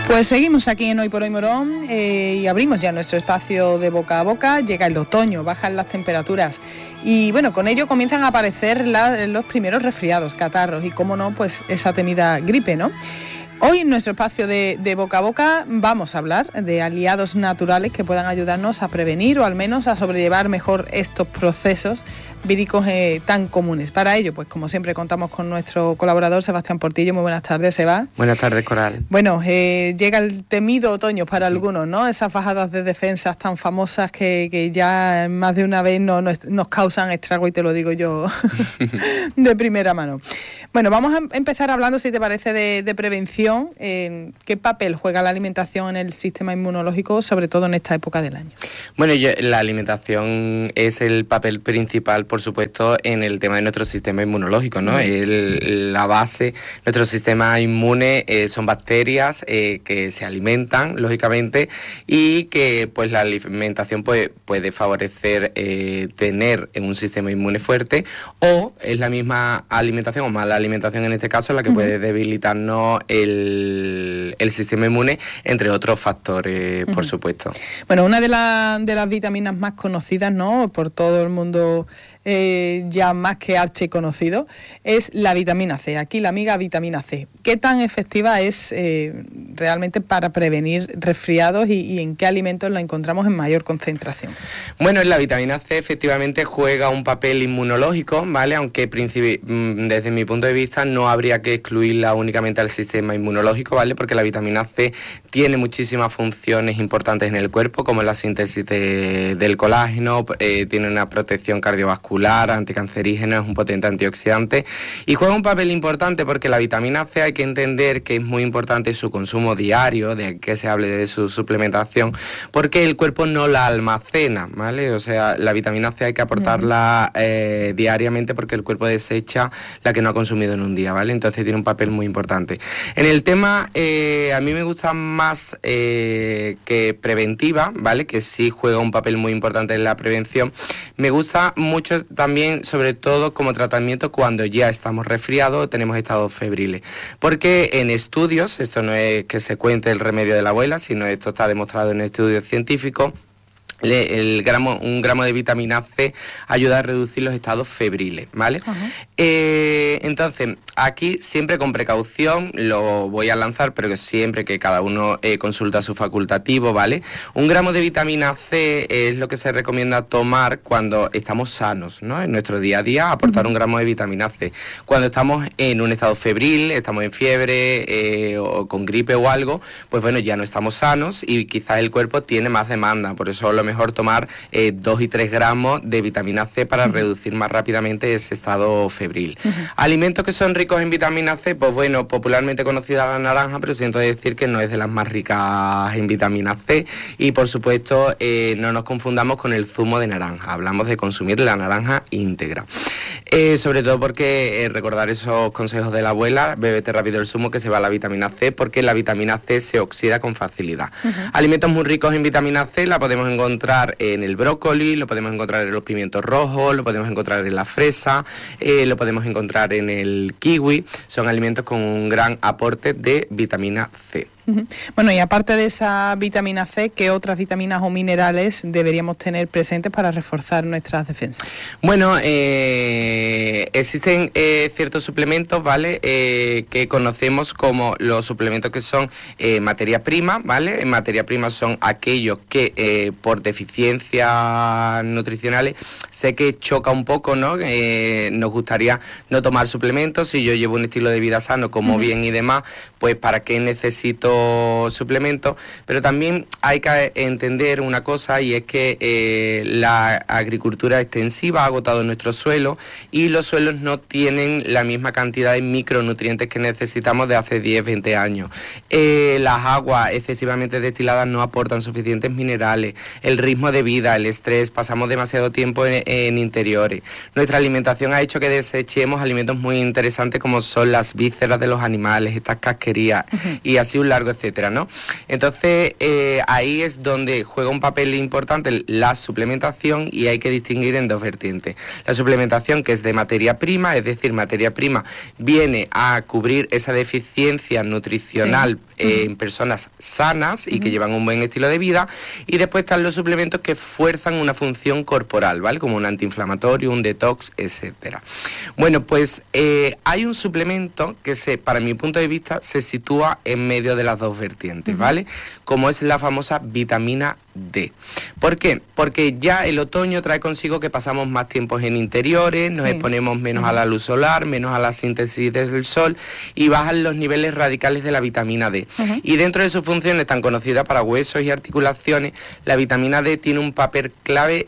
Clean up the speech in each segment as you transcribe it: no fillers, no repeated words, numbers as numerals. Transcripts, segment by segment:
Pues seguimos aquí en Hoy por Hoy Morón y abrimos ya nuestro espacio de boca a boca. Llega el otoño, bajan las temperaturas y bueno, con ello comienzan a aparecer los primeros resfriados, catarros y, cómo no, pues esa temida gripe, ¿no? Hoy en nuestro espacio de boca a boca vamos a hablar de aliados naturales que puedan ayudarnos a prevenir o al menos a sobrellevar mejor estos procesos víricos tan comunes. Para ello, pues como siempre, contamos con nuestro colaborador Sebastián Portillo. Muy buenas tardes, Seba. Buenas tardes, Coral. Bueno, llega el temido otoño para algunos, ¿no? Esas bajadas de defensas tan famosas que ya más de una vez nos causan estrago, y te lo digo yo de primera mano. Bueno, vamos a empezar hablando, si te parece, de prevención. ¿Qué papel juega la alimentación en el sistema inmunológico, sobre todo en esta época del año? Bueno, la alimentación es el papel principal, por supuesto, en el tema de nuestro sistema inmunológico, ¿no? La base, nuestro sistema inmune son bacterias que se alimentan, lógicamente, y que pues la alimentación puede favorecer tener un sistema inmune fuerte, o es la misma alimentación, o mala alimentación en este caso, la que puede debilitarnos el sistema inmune, entre otros factores, por supuesto. Bueno, una de las vitaminas más conocidas, ¿no?, por todo el mundo, ya más que archiconocido, es la vitamina C. Aquí la amiga vitamina C. ¿Qué tan efectiva es realmente para prevenir resfriados y en qué alimentos la encontramos en mayor concentración? Bueno, la vitamina C efectivamente juega un papel inmunológico, ¿vale? Aunque desde mi punto de vista no habría que excluirla únicamente al sistema inmunológico, ¿vale? Porque la vitamina C tiene muchísimas funciones importantes en el cuerpo, como la síntesis del colágeno, tiene una protección cardiovascular, anticancerígena, es un potente antioxidante y juega un papel importante porque la vitamina C hay que entender que es muy importante su consumo diario, de que se hable de su suplementación, porque el cuerpo no la almacena, ¿vale? O sea, la vitamina C hay que aportarla diariamente porque el cuerpo desecha la que no ha consumido en un día, ¿vale? Entonces tiene un papel muy importante. En el tema, a mí me gusta más que preventiva, ¿vale? Que sí juega un papel muy importante en la prevención. Me gusta mucho también, sobre todo como tratamiento cuando ya estamos resfriados o tenemos estados febriles. Porque en estudios, esto no es que se cuente el remedio de la abuela, sino esto está demostrado en estudios científicos, un gramo de vitamina C ayuda a reducir los estados febriles, ¿vale? Entonces, aquí siempre con precaución, lo voy a lanzar, pero que siempre que cada uno consulta su facultativo, ¿vale? Un gramo de vitamina C es lo que se recomienda tomar cuando estamos sanos, ¿no? En nuestro día a día, aportar un gramo de vitamina C. Cuando estamos en un estado febril, estamos en fiebre o con gripe o algo, pues bueno, ya no estamos sanos y quizás el cuerpo tiene más demanda, por eso lo mejor tomar 2 y 3 gramos de vitamina C para reducir más rápidamente ese estado febril. Alimentos que son ricos en vitamina C, pues bueno, popularmente conocida la naranja, pero siento decir que no es de las más ricas en vitamina C y por supuesto no nos confundamos con el zumo de naranja, hablamos de consumir la naranja íntegra. Sobre todo porque recordar esos consejos de la abuela, bébete rápido el zumo que se va la vitamina C, porque la vitamina C se oxida con facilidad. Alimentos muy ricos en vitamina C la podemos encontrar en el brócoli, lo podemos encontrar en los pimientos rojos, lo podemos encontrar en la fresa, lo podemos encontrar en el kiwi. Son alimentos con un gran aporte de vitamina C. Bueno, y aparte de esa vitamina C, ¿qué otras vitaminas o minerales deberíamos tener presentes para reforzar nuestras defensas? Bueno, existen ciertos suplementos, ¿vale? Que conocemos como los suplementos que son materia prima, ¿vale? Materia prima son aquellos que por deficiencias nutricionales sé que choca un poco, ¿no? Nos gustaría no tomar suplementos. Si yo llevo un estilo de vida sano, como bien y demás, pues ¿para qué necesito suplementos? Pero también hay que entender una cosa, y es que la agricultura extensiva ha agotado nuestro suelo y los suelos no tienen la misma cantidad de micronutrientes que necesitamos de hace 10, 20 años. Las aguas excesivamente destiladas no aportan suficientes minerales, el ritmo de vida, el estrés, pasamos demasiado tiempo en interiores. Nuestra alimentación ha hecho que desechemos alimentos muy interesantes como son las vísceras de los animales, estas casquerías, y así un largo largo, etcétera, ¿no? Entonces, ahí es donde juega un papel importante la suplementación, y hay que distinguir en dos vertientes. La suplementación, que es de materia prima, es decir, materia prima viene a cubrir esa deficiencia nutricional en personas sanas y que llevan un buen estilo de vida, y después están los suplementos que fuerzan una función corporal, ¿vale? Como un antiinflamatorio, un detox, etcétera. Bueno, pues hay un suplemento que para mi punto de vista se sitúa en medio de las dos vertientes, ¿vale? Como es la famosa vitamina D. ¿Por qué? Porque ya el otoño trae consigo que pasamos más tiempos en interiores, nos exponemos menos a la luz solar, menos a la síntesis del sol, y bajan los niveles radicales de la vitamina D. Y dentro de sus funciones tan conocidas para huesos y articulaciones, la vitamina D tiene un papel clave,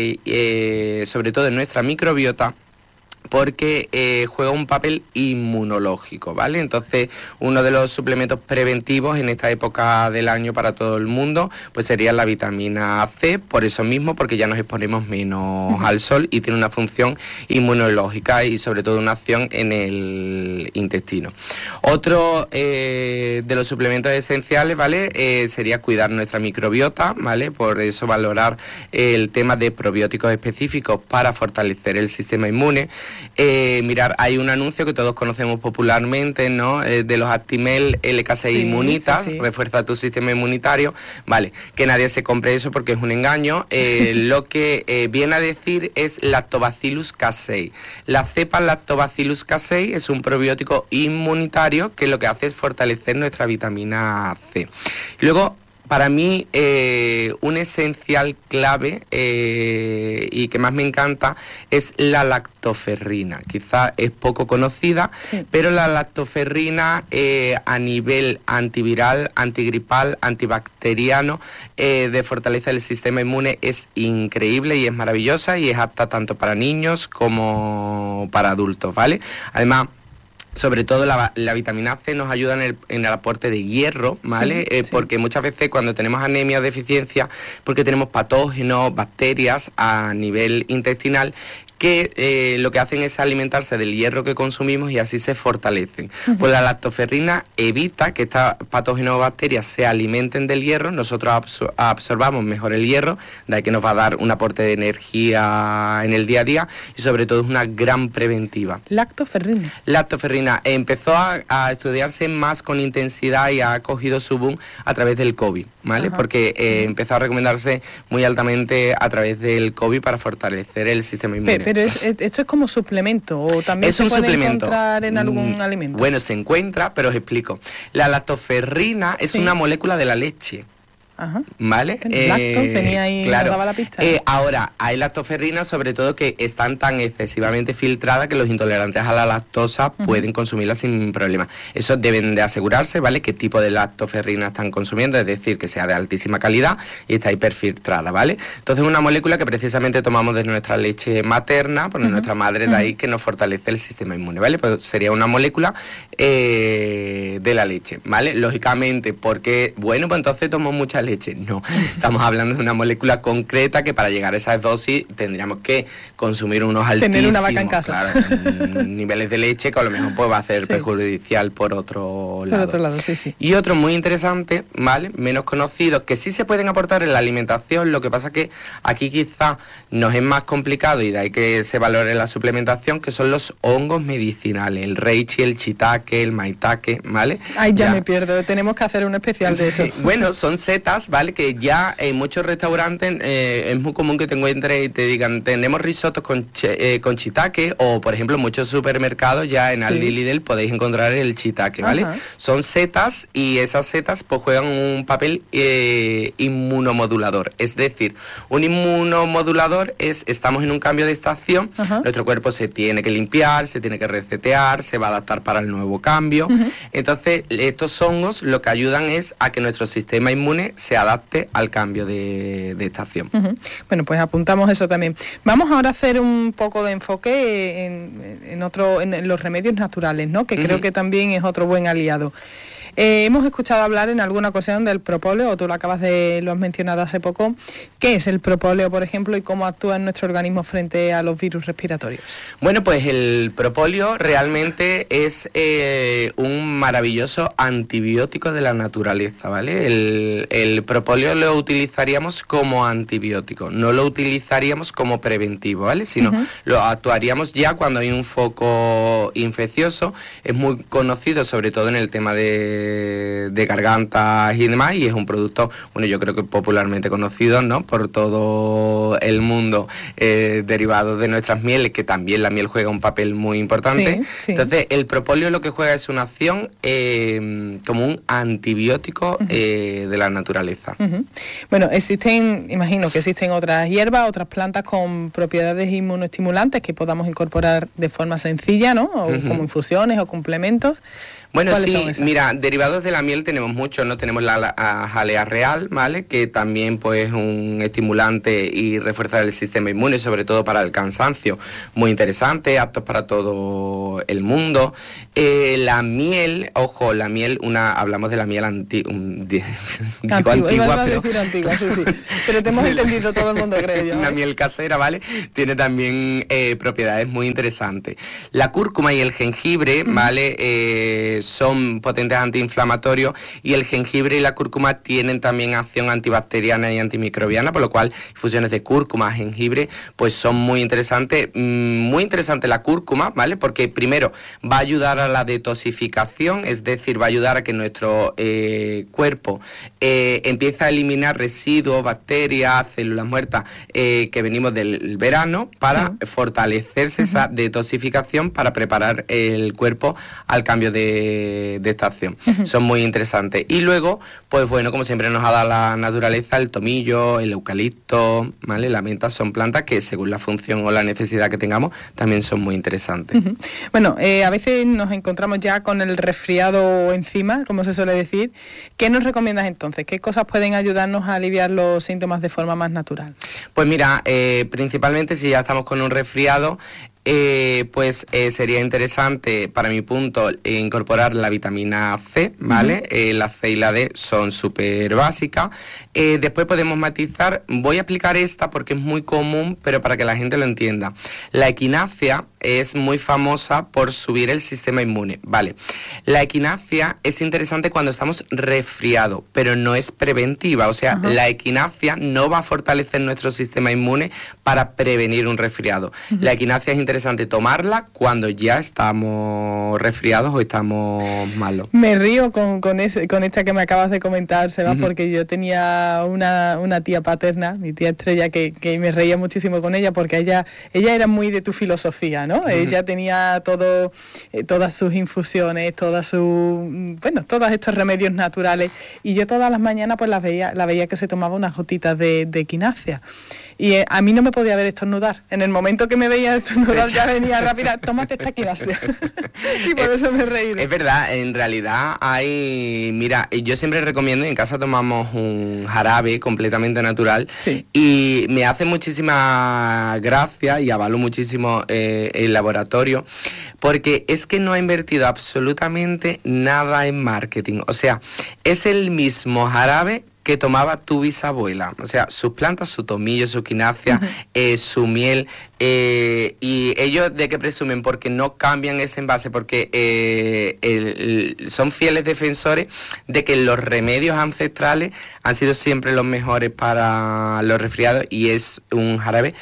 sobre todo en nuestra microbiota, porque juega un papel inmunológico, ¿vale? Entonces, uno de los suplementos preventivos en esta época del año para todo el mundo, pues sería la vitamina C, por eso mismo, porque ya nos exponemos menos al sol y tiene una función inmunológica y sobre todo una acción en el intestino. Otro de los suplementos esenciales, ¿vale? Sería cuidar nuestra microbiota, ¿vale? Por eso valorar el tema de probióticos específicos para fortalecer el sistema inmune. Mirar, hay un anuncio que todos conocemos popularmente, ¿no? De los Actimel LK6 Immunitas, refuerza tu sistema inmunitario, vale, que nadie se compre eso porque es un engaño. Lo que viene a decir es Lactobacillus casei. La cepa Lactobacillus casei es un probiótico inmunitario que lo que hace es fortalecer nuestra vitamina C. Luego, para mí, un esencial clave y que más me encanta es la lactoferrina. Quizá es poco conocida, pero la lactoferrina a nivel antiviral, antigripal, antibacteriano, de fortaleza del sistema inmune es increíble y es maravillosa, y es apta tanto para niños como para adultos, ¿vale? Además, sobre todo la vitamina C nos ayuda en el aporte de hierro, ¿vale? Porque muchas veces cuando tenemos anemia o deficiencia, porque tenemos patógenos, bacterias a nivel intestinal, que lo que hacen es alimentarse del hierro que consumimos y así se fortalecen. Pues la lactoferrina evita que estas patógenos o bacterias se alimenten del hierro, nosotros absorbamos mejor el hierro, de ahí que nos va a dar un aporte de energía en el día a día, y sobre todo es una gran preventiva. Lactoferrina. Lactoferrina empezó a estudiarse más con intensidad y ha cogido su boom a través del COVID, ¿vale? Porque empezó a recomendarse muy altamente a través del COVID para fortalecer el sistema inmune. Pero esto es como suplemento, o también se puede encontrar en algún alimento. Bueno, se encuentra, pero os explico. La lactoferrina es una molécula de la leche. ¿Vale? Lacto tenía ahí, claro. Daba la pista. Ahora, hay lactoferrinas sobre todo que están tan excesivamente filtradas que los intolerantes a la lactosa pueden consumirla sin problema. Eso deben de asegurarse, ¿vale? Qué tipo de lactoferrina están consumiendo, es decir, que sea de altísima calidad y está hiperfiltrada, ¿vale? Entonces, es una molécula que precisamente tomamos de nuestra leche materna, por nuestra madre, de ahí que nos fortalece el sistema inmune, ¿vale? Pues sería una molécula de la leche, ¿vale? Lógicamente, porque, bueno, pues entonces tomo mucha leche. No, estamos hablando de una molécula concreta que para llegar a esas dosis tendríamos que consumir unos altísimos, tener una vaca en casa, claro, niveles de leche que a lo mejor pues va a ser perjudicial por otro lado. Por otro lado, sí. Y otro muy interesante, ¿vale? Menos conocido, que sí se pueden aportar en la alimentación, lo que pasa que aquí quizá nos es más complicado y de ahí que se valore la suplementación, que son los hongos medicinales, el reishi, el shiitake, el maitake, ¿vale? Ay, ya me pierdo, tenemos que hacer un especial de eso. Bueno, son setas, ¿vale? Que ya en muchos restaurantes es muy común que te encuentres y te digan, tenemos risotos con shiitake, o por ejemplo en muchos supermercados ya en Aldi y Lidl podéis encontrar el shiitake, ¿vale? Son setas, y esas setas pues juegan un papel inmunomodulador, es decir, un inmunomodulador estamos en un cambio de estación, nuestro cuerpo se tiene que limpiar, se tiene que resetear, se va a adaptar para el nuevo cambio, entonces estos hongos lo que ayudan es a que nuestro sistema inmune se adapte al cambio de estación. Bueno, pues apuntamos eso también. Vamos ahora a hacer un poco de enfoque en los remedios naturales, ¿no? Que creo que también es otro buen aliado. Hemos escuchado hablar en alguna ocasión del propóleo, o tú lo has mencionado hace poco. ¿Qué es el propóleo, por ejemplo, y cómo actúa en nuestro organismo frente a los virus respiratorios? Bueno, pues el propóleo realmente es un maravilloso antibiótico de la naturaleza, ¿vale? El propóleo lo utilizaríamos como antibiótico, no lo utilizaríamos como preventivo, ¿vale? Sino lo actuaríamos ya cuando hay un foco infeccioso. Es muy conocido sobre todo en el tema de gargantas y demás, y es un producto, bueno, yo creo que popularmente conocido, ¿no?, por todo el mundo, derivado de nuestras mieles, que también la miel juega un papel muy importante. Sí. Entonces, el propóleo lo que juega es una acción como un antibiótico de la naturaleza. Bueno, imagino que existen otras hierbas, otras plantas con propiedades inmunoestimulantes que podamos incorporar de forma sencilla, ¿no? O como infusiones o complementos. Bueno, sí, mira, derivados de la miel tenemos muchos, ¿no? Tenemos la jalea real, ¿vale?, que también pues es un estimulante y refuerza el sistema inmune, sobre todo para el cansancio, muy interesante, aptos para todo el mundo. La miel, ojo, la miel, hablamos de la miel antigua, pero te hemos entendido todo el mundo, creo yo. Una miel casera, ¿vale? Tiene también propiedades muy interesantes. La cúrcuma y el jengibre, ¿vale?, son potentes antiinflamatorios, y el jengibre y la cúrcuma tienen también acción antibacteriana y antimicrobiana, por lo cual infusiones de cúrcuma, jengibre, pues son muy interesantes. Muy interesante la cúrcuma, ¿vale?, porque primero va a ayudar a la detoxificación, es decir, va a ayudar a que nuestro cuerpo empiece a eliminar residuos, bacterias, células muertas que venimos del verano, para fortalecerse esa detoxificación, para preparar el cuerpo al cambio de estación. Son muy interesantes. Y luego, pues bueno, como siempre nos ha dado la naturaleza, el tomillo, el eucalipto, ¿vale?, la menta, son plantas que según la función o la necesidad que tengamos, también son muy interesantes. Bueno, a veces nos encontramos ya con el resfriado encima, como se suele decir. ¿Qué nos recomiendas entonces? ¿Qué cosas pueden ayudarnos a aliviar los síntomas de forma más natural? Pues mira, principalmente si ya estamos con un resfriado, sería interesante, para mi punto, incorporar la vitamina C, ¿vale? La C y la D son súper básicas. Después podemos matizar, voy a aplicar esta porque es muy común, pero para que la gente lo entienda. La equinacia es muy famosa por subir el sistema inmune, ¿vale? La equinacia es interesante cuando estamos resfriados, pero no es preventiva, o sea, la equinacia no va a fortalecer nuestro sistema inmune para prevenir un resfriado. La equinacia es interesante tomarla cuando ya estamos resfriados o estamos malos. Me río con esta que me acabas de comentar, Seba, porque yo tenía una tía paterna, mi tía Estrella, que me reía muchísimo con ella, porque ella era muy de tu filosofía, ¿no? Ella tenía todas sus infusiones, todos estos remedios naturales, y yo todas las mañanas pues la veía que se tomaba unas gotitas de equinacia. Y a mí no me podía ver estornudar. En el momento que me veía estornudar ya venía rápida, tómate esta equinacia. Y por eso me he reído. Es verdad, en realidad mira, yo siempre recomiendo, en casa tomamos un jarabe completamente natural, y me hace muchísima gracia y avalo muchísimo el laboratorio, porque es que no ha invertido absolutamente nada en marketing. O sea, es el mismo jarabe que tomaba tu bisabuela, o sea, sus plantas, su tomillo, su equinacia, su miel, y ellos ¿de qué presumen? Porque no cambian ese envase, porque son fieles defensores de que los remedios ancestrales han sido siempre los mejores para los resfriados, y es un jarabe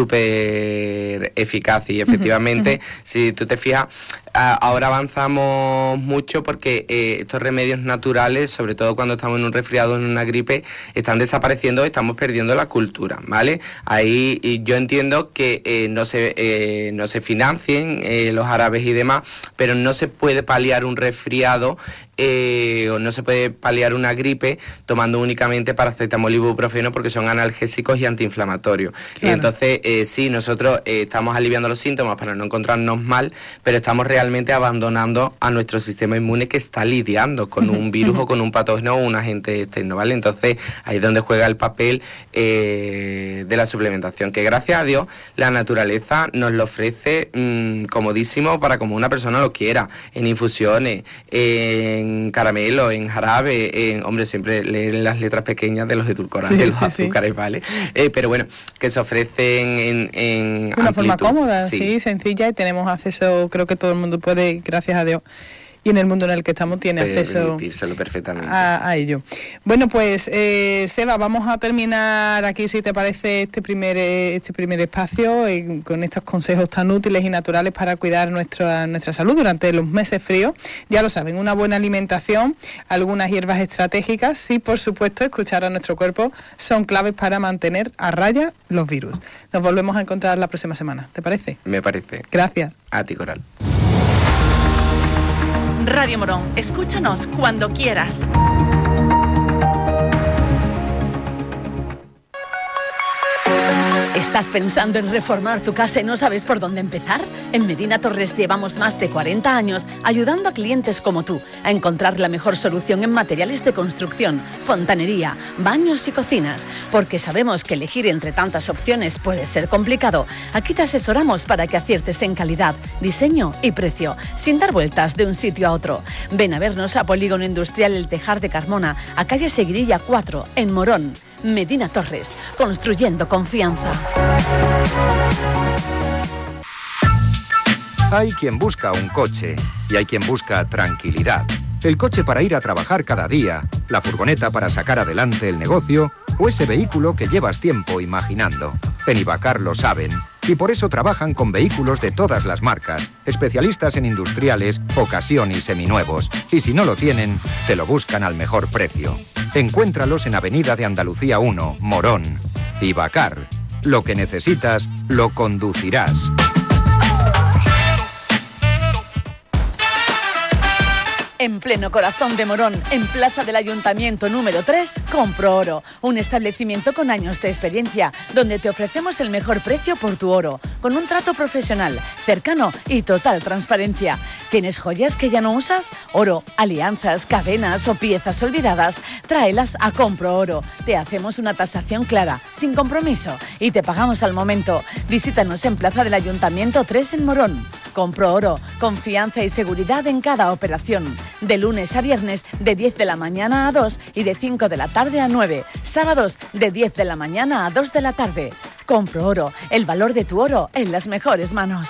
súper eficaz. Y efectivamente, si tú te fijas, ahora avanzamos mucho porque estos remedios naturales, sobre todo cuando estamos en un resfriado, en una gripe, están desapareciendo, estamos perdiendo la cultura, ¿vale? Ahí yo entiendo que no se financien los jarabes y demás, pero no se puede paliar un resfriado o no se puede paliar una gripe tomando únicamente paracetamol y ibuprofeno, porque son analgésicos y antiinflamatorios. Claro. Y entonces sí, nosotros estamos aliviando los síntomas para no encontrarnos mal, pero estamos realmente realmente abandonando a nuestro sistema inmune que está lidiando con un virus o con un patógeno o un agente externo, ¿vale? Entonces ahí es donde juega el papel de la suplementación, que gracias a Dios la naturaleza nos lo ofrece comodísimo para como una persona lo quiera, en infusiones, en caramelo, en jarabe, hombre, siempre leen las letras pequeñas de los edulcorantes, los azúcares, ¿vale? Pero bueno, que se ofrecen en una forma cómoda, sí, sencilla, y tenemos acceso, creo que todo el mundo puede, gracias a Dios, y en el mundo en el que estamos tiene acceso perfectamente a ello. Bueno, pues Seba, vamos a terminar aquí, si te parece, este primer espacio con estos consejos tan útiles y naturales para cuidar nuestra salud durante los meses fríos. Ya lo saben, una buena alimentación, algunas hierbas estratégicas y, por supuesto, escuchar a nuestro cuerpo son claves para mantener a raya los virus. Nos volvemos a encontrar la próxima semana, ¿te parece? Me parece. Gracias. A ti, Coral. Radio Morón, escúchanos cuando quieras. ¿Estás pensando en reformar tu casa y no sabes por dónde empezar? En Medina Torres llevamos más de 40 años ayudando a clientes como tú a encontrar la mejor solución en materiales de construcción, fontanería, baños y cocinas. Porque sabemos que elegir entre tantas opciones puede ser complicado. Aquí te asesoramos para que aciertes en calidad, diseño y precio, sin dar vueltas de un sitio a otro. Ven a vernos a Polígono Industrial El Tejar de Carmona, a calle Seguirilla 4, en Morón. Medina Torres, construyendo confianza. Hay quien busca un coche y hay quien busca tranquilidad. El coche para ir a trabajar cada día, la furgoneta para sacar adelante el negocio o ese vehículo que llevas tiempo imaginando. En Ibacar lo saben y por eso trabajan con vehículos de todas las marcas, especialistas en industriales, ocasión y seminuevos. Y si no lo tienen, te lo buscan al mejor precio. Encuéntralos en Avenida de Andalucía 1, Morón. Ibacar. Lo que necesitas, lo conducirás. En pleno corazón de Morón, en Plaza del Ayuntamiento número 3, Compro Oro, un establecimiento con años de experiencia, donde te ofrecemos el mejor precio por tu oro, con un trato profesional, cercano y total transparencia. ¿Tienes joyas que ya no usas? Oro, alianzas, cadenas o piezas olvidadas, tráelas a Compro Oro. Te hacemos una tasación clara, sin compromiso, y te pagamos al momento. Visítanos en Plaza del Ayuntamiento 3 en Morón. Compro Oro, confianza y seguridad en cada operación. De lunes a viernes, de 10 de la mañana a 2 y de 5 de la tarde a 9. Sábados, de 10 de la mañana a 2 de la tarde. Compro Oro, el valor de tu oro en las mejores manos.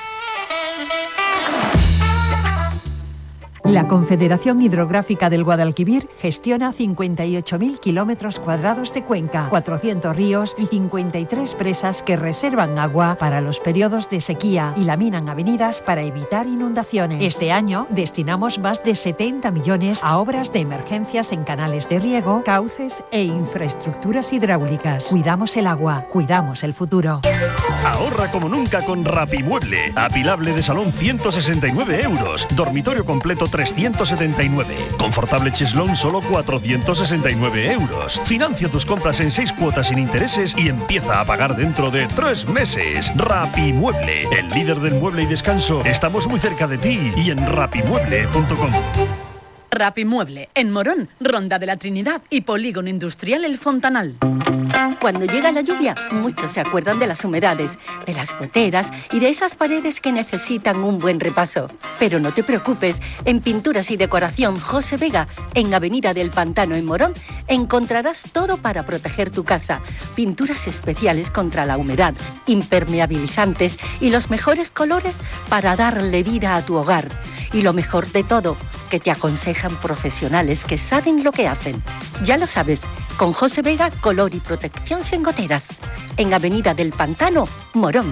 La Confederación Hidrográfica del Guadalquivir gestiona 58.000 kilómetros cuadrados de cuenca, 400 ríos y 53 presas que reservan agua para los periodos de sequía y laminan avenidas para evitar inundaciones. Este año destinamos más de 70 millones a obras de emergencias en canales de riego, cauces e infraestructuras hidráulicas. Cuidamos el agua, cuidamos el futuro. Ahorra como nunca con Rapimueble. Apilable de salón 169 euros. Dormitorio completo 379. Confortable cheslón solo 469 euros. Financia tus compras en 6 cuotas sin intereses y empieza a pagar dentro de 3 meses. Rapimueble, el líder del mueble y descanso. Estamos muy cerca de ti y en rapimueble.com. Rapimueble, en Morón, Ronda de la Trinidad y Polígono Industrial El Fontanal. Cuando llega la lluvia, muchos se acuerdan de las humedades, de las goteras y de esas paredes que necesitan un buen repaso. Pero no te preocupes, en Pinturas y Decoración José Vega, en Avenida del Pantano en Morón, encontrarás todo para proteger tu casa. Pinturas especiales contra la humedad, impermeabilizantes y los mejores colores para darle vida a tu hogar. Y lo mejor de todo, que te aconsejan profesionales que saben lo que hacen. Ya lo sabes, con José Vega, color y protección sin goteras. En Avenida del Pantano, Morón.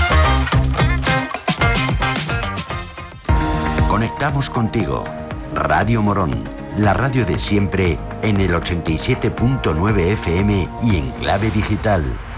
Conectamos contigo. Radio Morón, la radio de siempre en el 87.9 FM y en clave digital.